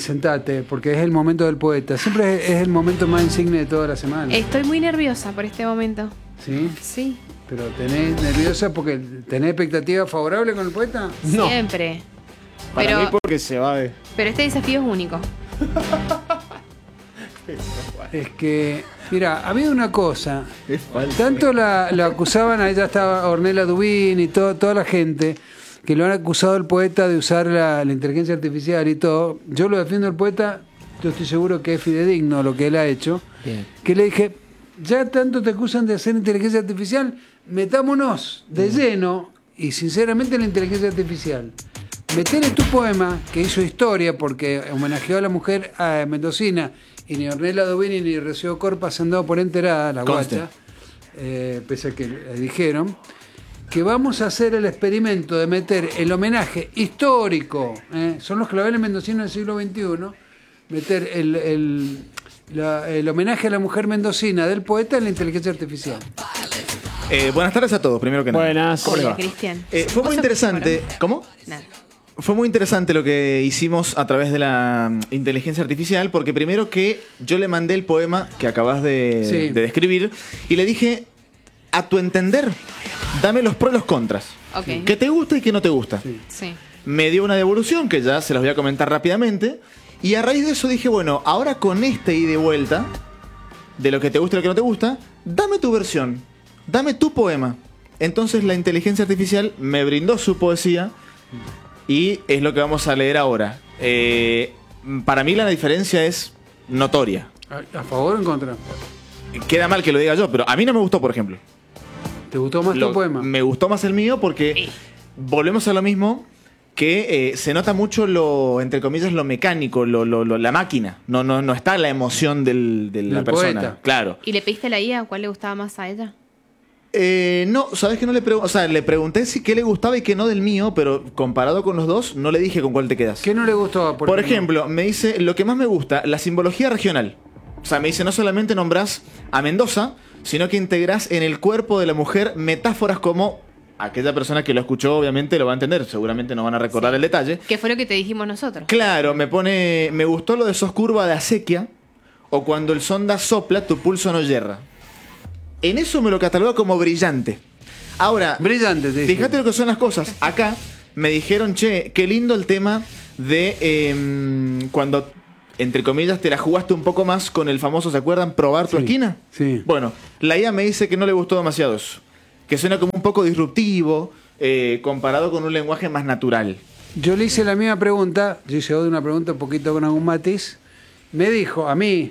sentate, porque es el momento del poeta. Siempre es el momento más insigne de toda la semana. Estoy muy nerviosa por este momento. ¿Sí? Sí. ¿Pero tenés nerviosa porque tenés expectativa favorable con el poeta? No. Siempre. Para mí porque se va de... Pero este desafío es único. Es que, mira, había una cosa. Es falso. Tanto la acusaban, a ella estaba Ornella Dubin y toda la gente, que lo han acusado al poeta de usar la inteligencia artificial y todo. Yo lo defiendo al poeta, yo estoy seguro que es fidedigno lo que él ha hecho. Bien. Que le dije, ya tanto te acusan de hacer inteligencia artificial, metámonos de lleno y sinceramente en la inteligencia artificial. Metele tu poema, que hizo historia porque homenajeó a la mujer mendocina, y ni Ornella Dubin ni Rocío Corpa se han dado por enterada, la Conste. guacha, pese a que le dijeron, que vamos a hacer el experimento de meter el homenaje histórico, son los claveles mendocinos del siglo XXI, meter el homenaje a la mujer mendocina del poeta en la inteligencia artificial. Buenas tardes a todos, primero que nada. Buenas. ¿Cómo les va? Cristian. Fue muy interesante. ¿Cómo? Nada. Fue muy interesante lo que hicimos a través de la inteligencia artificial, porque primero que yo le mandé el poema que acabas de describir y le dije, a tu entender, dame los pros y los contras. Ok. ¿Qué te gusta y qué no te gusta? Sí. Me dio una devolución que ya se las voy a comentar rápidamente. Y a raíz de eso dije, bueno, ahora con este ida y vuelta, de lo que te gusta y lo que no te gusta, dame tu versión, dame tu poema. Entonces la inteligencia artificial me brindó su poesía y es lo que vamos a leer ahora. Para mí la diferencia es notoria. ¿A favor o en contra? Queda mal que lo diga yo, pero a mí no me gustó, por ejemplo. ¿Te gustó más tu poema? Me gustó más el mío porque volvemos a lo mismo, que se nota mucho entre comillas, lo mecánico, la máquina. No está la emoción de la persona. Poeta. Claro. ¿Y le pediste la IA cuál le gustaba más a ella? No, sabes que no le pregunté. O sea, le pregunté si qué le gustaba y qué no del mío, pero comparado con los dos, no le dije con cuál te quedas. ¿Qué no le gustó? Por ejemplo, me dice lo que más me gusta, la simbología regional. O sea, me dice, no solamente nombrás a Mendoza, sino que integrás en el cuerpo de la mujer metáforas como... Aquella persona que lo escuchó obviamente lo va a entender, seguramente no van a recordar el detalle. ¿Qué fue lo que te dijimos nosotros? Claro, me gustó lo de sos curva de acequia, o cuando el sonda sopla, tu pulso no yerra. En eso me lo cataloga como brillante. Ahora, brillante, te dije. Fíjate lo que son las cosas. Acá me dijeron, che, qué lindo el tema de cuando, entre comillas, te la jugaste un poco más con el famoso, ¿se acuerdan? Probar tu esquina. Sí. Bueno, la IA me dice que no le gustó demasiado eso. Que suena como un poco disruptivo, comparado con un lenguaje más natural. Yo le hice la misma pregunta, yo hice una pregunta un poquito con algún matiz. Me dijo, a mí,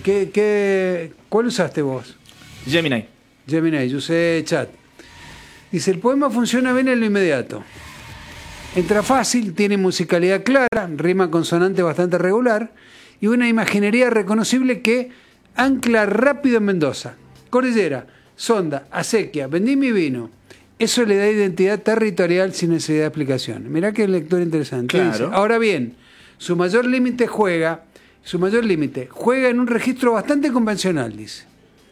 ¿cuál usaste vos? Gemini. Gemini, yo usé chat. Dice, el poema funciona bien en lo inmediato. Entra fácil, tiene musicalidad clara, rima consonante bastante regular y una imaginería reconocible que ancla rápido en Mendoza. Cordillera, sonda, acequia, vendí mi vino. Eso le da identidad territorial sin necesidad de explicación. Mirá qué lectura interesante. Claro. Dice, ahora bien, su mayor límite juega en un registro bastante convencional, dice.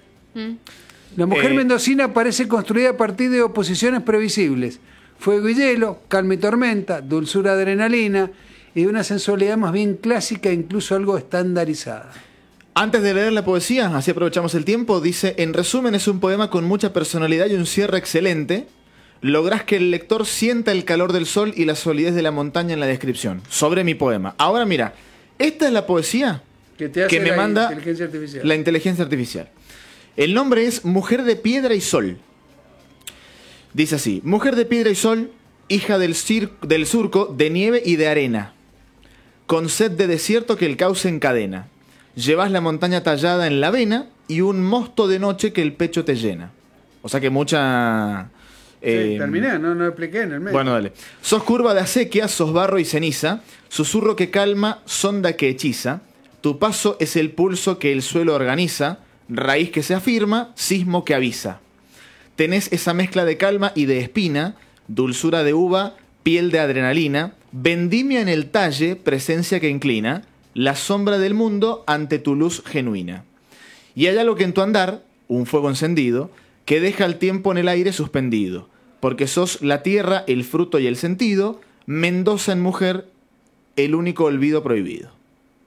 La mujer mendocina parece construida a partir de oposiciones previsibles. Fuego y hielo, calma y tormenta, dulzura, adrenalina y de una sensualidad más bien clásica e incluso algo estandarizada. Antes de leer la poesía, así aprovechamos el tiempo, dice, en resumen es un poema con mucha personalidad y un cierre excelente. Lográs que el lector sienta el calor del sol y la solidez de la montaña en la descripción. Sobre mi poema. Ahora mira, esta es la poesía que me manda inteligencia artificial. la inteligencia artificial. El nombre es Mujer de Piedra y Sol. Dice así, Mujer de Piedra y Sol, hija del surco, de nieve y de arena, con sed de desierto que el cauce encadena. Llevas la montaña tallada en la vena y un mosto de noche que el pecho te llena. O sea que mucha... terminé, no expliqué en el medio. Bueno, dale. Sos curva de acequia, sos barro y ceniza, susurro que calma, sonda que hechiza, tu paso es el pulso que el suelo organiza, raíz que se afirma, sismo que avisa. Tenés esa mezcla de calma y de espina, dulzura de uva, piel de adrenalina, vendimia en el talle, presencia que inclina, la sombra del mundo ante tu luz genuina. Y hay algo que en tu andar, un fuego encendido, que deja el tiempo en el aire suspendido, porque sos la tierra, el fruto y el sentido, Mendoza en mujer, el único olvido prohibido.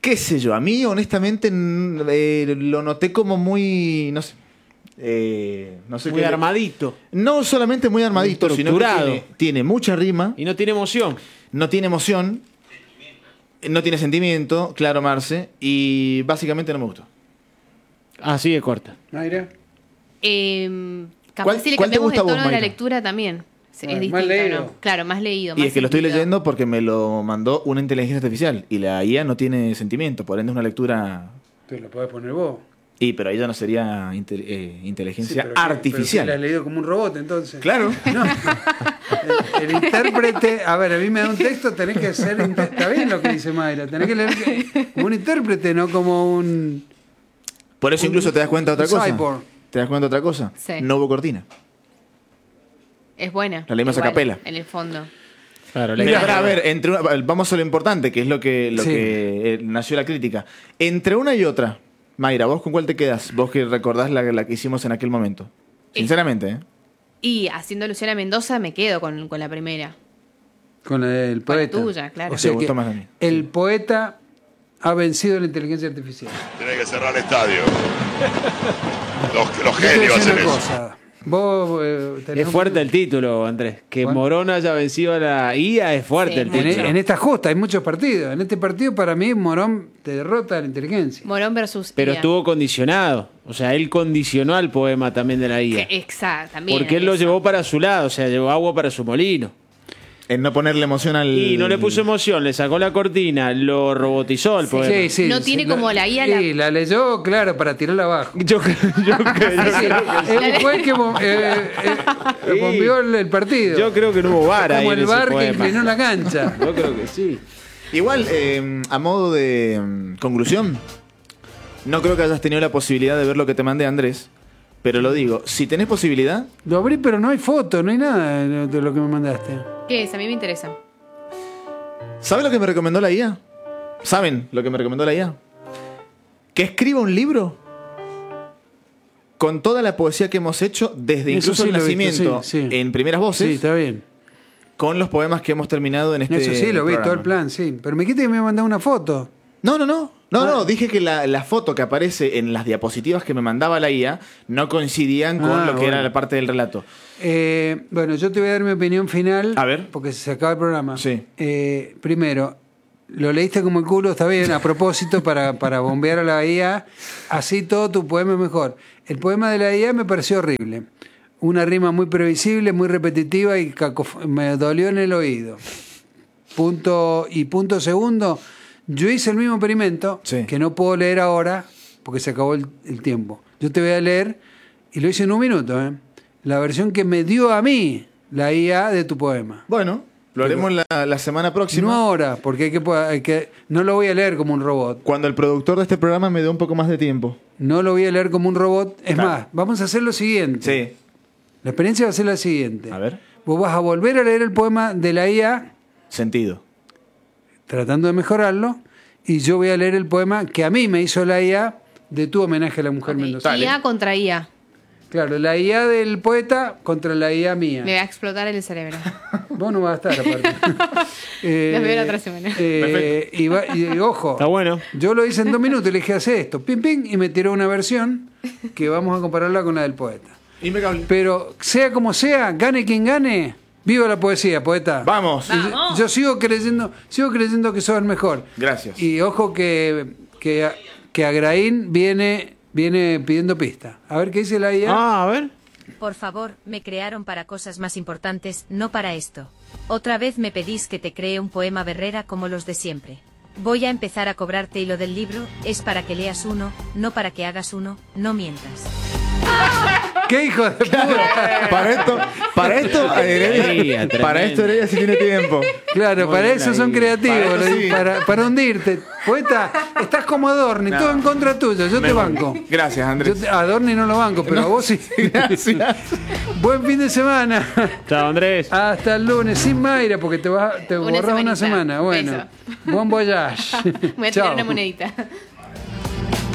qué sé yo, a mí honestamente lo noté como muy, no sé. No sé Muy qué- armadito. No solamente muy armadito, Muy sino que estructurado. tiene mucha rima, Y no tiene emoción. no tiene emoción, no tiene sentimiento, claro, Marce, y básicamente no me gustó. Así de corta. Mayra. Capaz ¿Cuál- si le cuál te cambiamos el gusta a vos, tono de la Mayra? lectura también. Es Más distinto, leído. ¿no? Claro, más leído. Y más es que lo estoy sentido. leyendo porque me lo mandó una inteligencia artificial y la IA no tiene sentimiento, por ende es una lectura. Tú lo podés poner vos. Pero ahí ya no sería inteligencia Sí, pero artificial. Pero la has leído como un robot, entonces. Claro. No. El intérprete, a ver, a mí me da un texto, tenés que ser. Está bien lo que dice Mayra, tenés que leer como un intérprete, no como un. Por eso incluso te das cuenta de otra cosa. cyborg. ¿Te das cuenta de otra cosa? Sí. No hubo cortina. Es buena. La leímos a igual, capela. En el fondo. Claro, Pero, a ver, vamos a lo importante, que es lo que Sí. nació la crítica. Entre una y otra, Mayra, ¿vos con cuál te quedas? Vos que recordás la que hicimos en aquel momento. Sinceramente, ¿eh? Y haciendo Luciana Mendoza me quedo con la primera. Con la del Con la poeta. tuya, claro. O sea Te gustó que más a mí. el poeta ha vencido la inteligencia artificial. Tiene que cerrar el estadio. Los Yo te voy a genios decir hacen una eso. cosa. Vos tenés Es un- fuerte el título, Andrés. Que ¿Cuál? Morón haya vencido a la IA es fuerte Sí, el mucho. título. En esta justa hay muchos partidos. En este partido, para mí, Morón te derrota a la inteligencia. Morón versus Pero IA. estuvo condicionado. O sea, él condicionó al poema también de la IA. Exacto, también. Porque él lo eso. llevó para su lado, o sea, llevó agua para su molino. En no ponerle emoción al. Y no le puso emoción, le sacó la cortina, lo robotizó el poema. No tiene como la IA, Sí, la leyó, claro, para tirarla abajo. Yo Él fue el que bombeó el partido. yo creo que no hubo vara ahí Como en el ese bar que poema. inclinó la cancha. Yo creo que sí. Igual, a modo de conclusión, no creo que hayas tenido la posibilidad de ver lo que te mandé, Andrés. Pero lo digo, si tenés posibilidad, Lo abrí, pero no hay foto, no hay nada de lo que me mandaste. ¿Qué es? A mí me interesa. ¿sabes lo que me recomendó la IA? ¿Saben lo que me recomendó la IA? Que escriba un libro con toda la poesía que hemos hecho desde Eso incluso sí el lo he visto, nacimiento sí, sí. en primeras voces, Sí, está bien. con los poemas que hemos terminado en este Eso sí, lo vi, programa. todo el plan, sí. Pero me dijiste que me mandaba una foto. No, dije que la foto que aparece en las diapositivas que me mandaba la IA no coincidían con Ah, lo que bueno. era la parte del relato. Bueno, yo te voy a dar mi opinión final. A ver. Porque se acaba el programa. Sí. Primero, lo leíste como el culo, está bien, a propósito, para bombear a la IA. Así todo tu poema es mejor. El poema de la IA me pareció horrible. Una rima muy previsible, muy repetitiva y me dolió en el oído. Punto segundo, yo hice el mismo experimento Sí. que no puedo leer ahora porque se acabó el tiempo. Yo te voy a leer, y lo hice en un minuto, la versión que me dio a mí la IA de tu poema. Bueno, lo haremos la semana próxima. No ahora, porque no lo voy a leer como un robot. Cuando el productor de este programa me dé un poco más de tiempo. No lo voy a leer como un robot. Es Claro. más, vamos a hacer lo siguiente. Sí. La experiencia va a ser la siguiente. A ver. Vos vas a volver a leer el poema de la IA, Sentido. tratando de mejorarlo, y yo voy a leer el poema que a mí me hizo la IA de tu homenaje a la mujer Ok, Mendoza. IA contra IA. Claro, la IA del poeta contra la IA mía. Me va a explotar el cerebro. Vos no vas a estar aparte. Los veo la otra semana. Y ojo, Está bueno. yo lo hice en 2 minutos y le dije, hace esto, pim, pim, y me tiró una versión que vamos a compararla con la del poeta. Impecable. Pero sea como sea, gane quien gane, viva la poesía, poeta. Vamos. Y yo sigo creyendo que sos el mejor. Gracias. Y ojo que Agraín viene pidiendo pista. A ver qué dice la IA. Ah, a ver. Por favor, me crearon para cosas más importantes, no para esto. Otra vez me pedís que te cree un poema berrera como los de siempre. Voy a empezar a cobrarte y lo del libro es para que leas uno, no para que hagas uno, no mientas. ¡Qué hijo de puta! Para esto, Heredia, Tremendo. para esto Heredia sí tiene tiempo. Claro, Muy para bien eso ahí. son creativos, Para eso sí. para hundirte. Poeta, estás como Adorni, No. todo en contra tuyo, yo te banco. Gracias, Andrés. A Adorni no lo banco, pero a vos sí. Gracias. Buen fin de semana. Chao, Andrés. Hasta el lunes, sin Mayra, porque te borras una semanita. semana. Bueno, Beso. buen voyage. Voy a tirar Chao. una monedita.